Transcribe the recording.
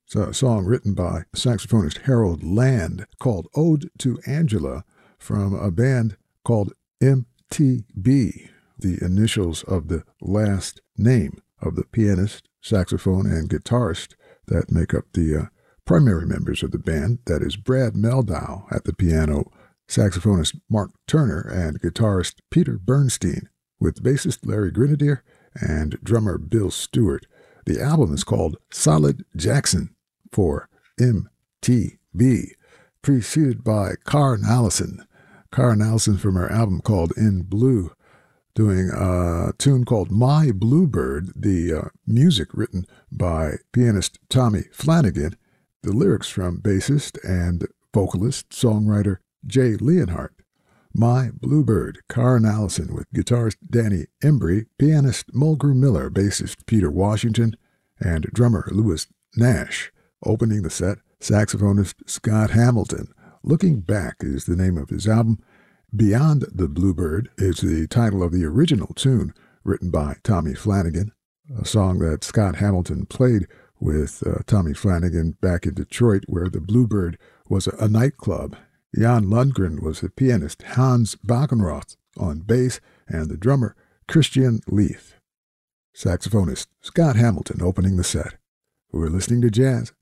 It's a song written by saxophonist Harold Land called Ode to Angela from a band called MTB, the initials of the last name of the pianist, saxophone, and guitarist that make up the primary members of the band. That is Brad Meldau at the piano, saxophonist Mark Turner, and guitarist Peter Bernstein, with bassist Larry Grenadier and drummer Bill Stewart. The album is called Solid Jackson for MTB, preceded by Karen Allison. Karen Allison from her album called In Blue, doing a tune called My Bluebird, the music written by pianist Tommy Flanagan, the lyrics from bassist and vocalist, songwriter Jay Leonhardt. My Bluebird, Karen Allison with guitarist Danny Embry, pianist Mulgrew Miller, bassist Peter Washington, and drummer Louis Nash. Opening the set, saxophonist Scott Hamilton. Looking Back is the name of his album. Beyond the Bluebird is the title of the original tune written by Tommy Flanagan, a song that Scott Hamilton played with Tommy Flanagan back in Detroit, where the Bluebird was a nightclub. Jan Lundgren was the pianist, Hans Backenroth on bass, and the drummer Christian Leith. Saxophonist Scott Hamilton opening the set. We're listening to jazz